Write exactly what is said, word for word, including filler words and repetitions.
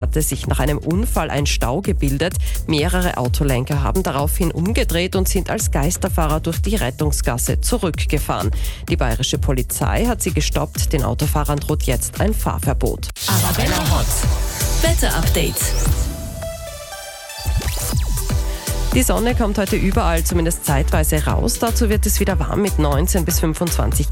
hatte sich nach einem Unfall ein Stau gebildet. Mehrere Autolenker haben daraufhin umgedreht und sind als Geisterfahrer durch die Rettungsgasse zurückgefahren. Die bayerische Polizei hat sie gestoppt. Den Autofahrern droht jetzt ein Fahrverbot. Arabella Hot. Wetter-Update. Die Sonne kommt heute überall zumindest zeitweise raus. Dazu wird es wieder warm mit neunzehn bis fünfundzwanzig